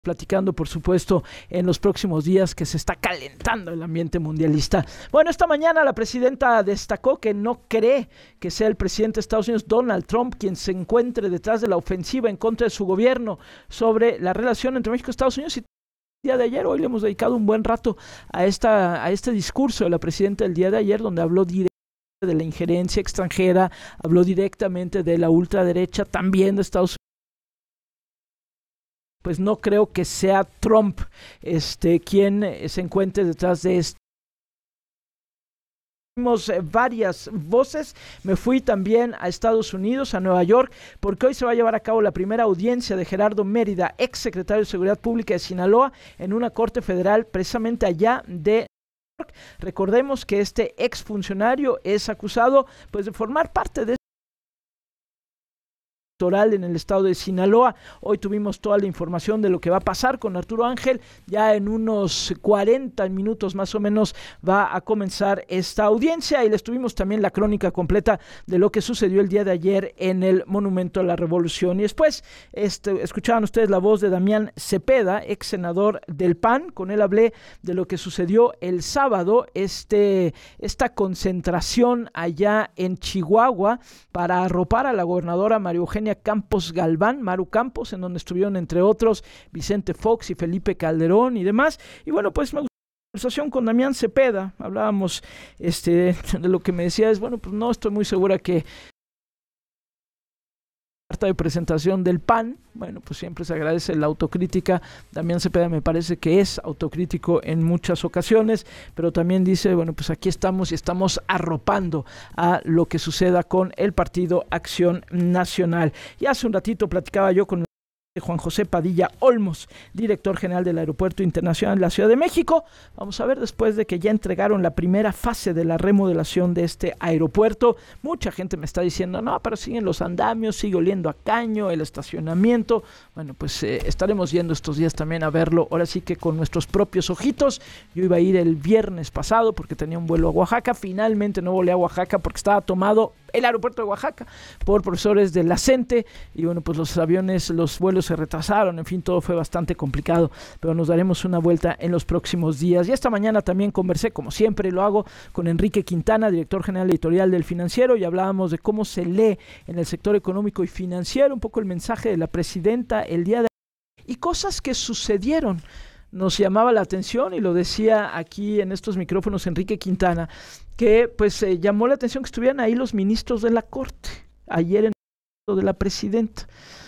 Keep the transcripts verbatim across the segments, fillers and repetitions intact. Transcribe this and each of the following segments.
platicando, por supuesto, en los próximos días, que se está calentando el ambiente mundialista. Bueno, esta mañana la presidenta destacó que no cree que sea el presidente de Estados Unidos, Donald Trump, quien se encuentre detrás de la ofensiva en contra de su gobierno sobre la relación entre México y Estados Unidos. Y el día de ayer, hoy le hemos dedicado un buen rato a, esta, a este discurso de la presidenta del día de ayer, donde habló directamente de la injerencia extranjera, habló directamente de la ultraderecha, también de Estados Unidos. Pues no creo que sea Trump este quien se encuentre detrás de esto. Tuvimos varias voces. Me fui también a Estados Unidos, a Nueva York, porque hoy se va a llevar a cabo la primera audiencia de Gerardo Mérida, ex secretario de Seguridad Pública de Sinaloa, en una corte federal precisamente allá de Nueva York. Recordemos que este ex funcionario es acusado pues de formar parte de en el estado de Sinaloa. Hoy tuvimos toda la información de lo que va a pasar con Arturo Ángel. Ya en unos cuarenta minutos más o menos va a comenzar esta audiencia, y les tuvimos también la crónica completa de lo que sucedió el día de ayer en el Monumento a la Revolución. Y después este, escuchaban ustedes la voz de Damián Cepeda, ex senador del P A N. Con él hablé de lo que sucedió el sábado, este, esta concentración allá en Chihuahua para arropar a la gobernadora María Eugenia Campos Galván, Maru Campos, en donde estuvieron entre otros Vicente Fox y Felipe Calderón y demás. Y bueno, pues me gustó la conversación con Damián Cepeda. Hablábamos este, de lo que me decía es, bueno, pues no estoy muy segura que carta de presentación del P A N, bueno, pues siempre se agradece la autocrítica. Damián Cepeda me parece que es autocrítico en muchas ocasiones, pero también dice, bueno, pues aquí estamos y estamos arropando a lo que suceda con el Partido Acción Nacional. Y hace un ratito platicaba yo con Juan José Padilla Olmos, director general del Aeropuerto Internacional de la Ciudad de México. Vamos a ver, después de que ya entregaron la primera fase de la remodelación de este aeropuerto, mucha gente me está diciendo, no, pero siguen los andamios, sigue oliendo a caño, el estacionamiento. Bueno, pues eh, estaremos yendo estos días también a verlo, ahora sí que con nuestros propios ojitos. Yo iba a ir el viernes pasado porque tenía un vuelo a Oaxaca, finalmente no volé a Oaxaca porque estaba tomado el aeropuerto de Oaxaca por profesores de la CENTE, y bueno, pues los aviones, los vuelos se retrasaron, en fin, todo fue bastante complicado, pero nos daremos una vuelta en los próximos días. Y esta mañana también conversé, como siempre lo hago, con Enrique Quintana, director general editorial del Financiero, y hablábamos de cómo se lee en el sector económico y financiero un poco el mensaje de la presidenta el día de ayer y cosas que sucedieron. Nos llamaba la atención, y lo decía aquí en estos micrófonos Enrique Quintana, que pues eh, llamó la atención que estuvieran ahí los ministros de la Corte. Ayer en el de la presidenta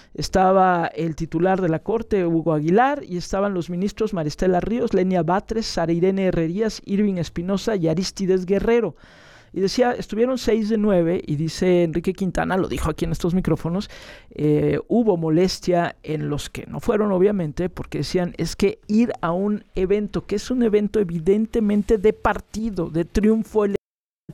estaba el titular de la Corte, Hugo Aguilar, y estaban los ministros Maristela Ríos, Lenia Batres, Sara Irene Herrerías, Irving Espinosa y Arístides Guerrero. Y decía, estuvieron seis de nueve, y dice Enrique Quintana, lo dijo aquí en estos micrófonos, eh, hubo molestia en los que no fueron, obviamente, porque decían, es que ir a un evento, que es un evento evidentemente de partido, de triunfo electoral,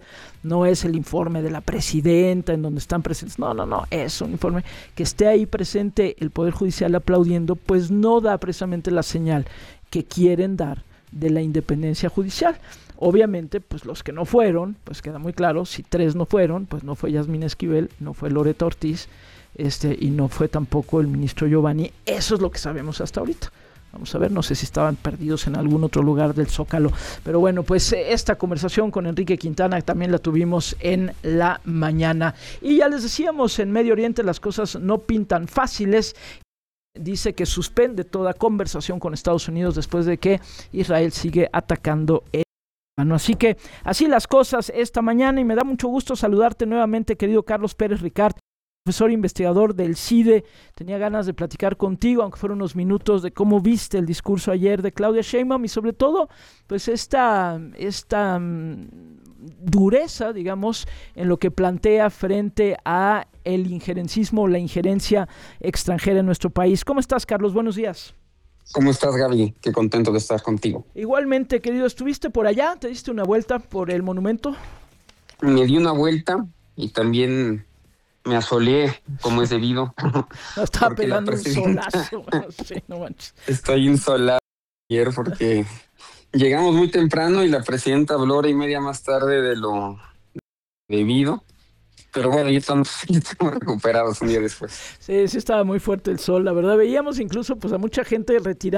no es el informe de la presidenta en donde están presentes, no, no, no, es un informe que esté ahí presente el Poder Judicial aplaudiendo, pues no da precisamente la señal que quieren dar de la independencia judicial. Obviamente, pues los que no fueron, pues queda muy claro, si tres no fueron, pues no fue Yasmín Esquivel, no fue Loreto Ortiz, este, y no fue tampoco el ministro Giovanni. Eso es lo que sabemos hasta ahorita. Vamos a ver, no sé si estaban perdidos en algún otro lugar del Zócalo. Pero bueno, pues esta conversación con Enrique Quintana también la tuvimos en la mañana. Y ya les decíamos, en Medio Oriente las cosas no pintan fáciles. Dice que suspende toda conversación con Estados Unidos después de que Israel sigue atacando el Líbano. Así que así las cosas esta mañana, y me da mucho gusto saludarte nuevamente, querido Carlos Pérez Ricard, profesor investigador del CIDE. Tenía ganas de platicar contigo, aunque fueron unos minutos, de cómo viste el discurso ayer de Claudia Sheinbaum, y sobre todo, pues esta, esta um, dureza, digamos, en lo que plantea frente a el injerencismo, la injerencia extranjera en nuestro país. ¿Cómo estás, Carlos? Buenos días. ¿Cómo estás, Gaby? Qué contento de estar contigo. Igualmente, querido. ¿Estuviste por allá? ¿Te diste una vuelta por el monumento? Me di una vuelta y también me asoleé, como es debido. No, estaba pegando presidenta... un solazo. No sé, no manches. Estoy insolado ayer porque llegamos muy temprano y la presidenta habló hora y media más tarde de lo debido. Pero bueno, ya estamos, ya estamos recuperados un día después. Sí, sí estaba muy fuerte el sol, la verdad. Veíamos incluso pues a mucha gente retirada